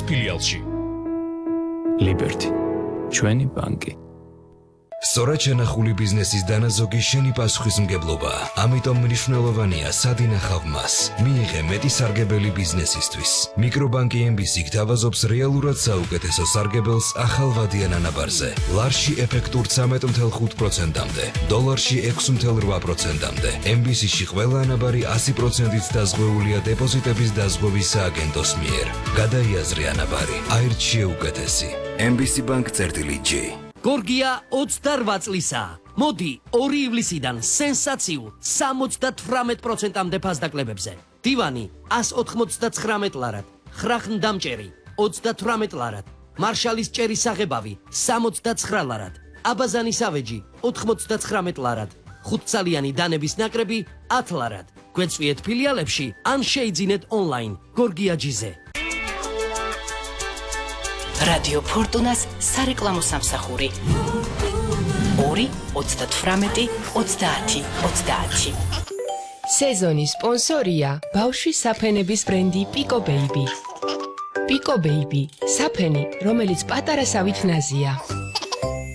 ფილიალში. Liberty. ჩვენი ბანკი. სწორად შენახული ბიზნესის დანაზოგი შენი პასუხისმგებლობაა. ამიტომ მნიშვნელოვანია სად ინახავ მას. მიიღე მეტი სარგებელი ბიზნესისთვის. მიკრობანკი MBC გთავაზობს რეალურად საუკეთესო სარგებელს ახალ ვადიან ანაბარზე. ლარში ეფექტურ 13.5%-მდე, დოლარში 6.8%-მდე. MBC-ში ყველა ანაბარი 100%-ით დაზღვეულია დეპოზიტების დაზღვევის სააგენტოს მიერ. გადაიაზრე ანაბარი, აირჩიე უკეთესი. MBC Bank-G. გორგია 28 წლისაა. მოდი 2 ივლისიდან სენსაციულ 78%-მდე ფასდაკლებებზე. დივანი 199 ლარად, ხრახნდამჭერი 38 ლარად, მარშალის ჭერის საღებავი 69 ლარად, აბაზანის ავეჯი 99 ლარად, 5 წალიანი დანების ნაკრები 10 ლარად. გვეწვიეთ ფილიალებში ან შეიძინეთ ონლაინ გორგიაჯიზე. რადიო ფორტუნას სარეკლამო სამსახური 2-38-30-30. სეზონის სპონსორია ბავშვის საფენების ბრენდი Pico Baby. Pico Baby, საფენი, რომელიც პატარა სავით ნაზია.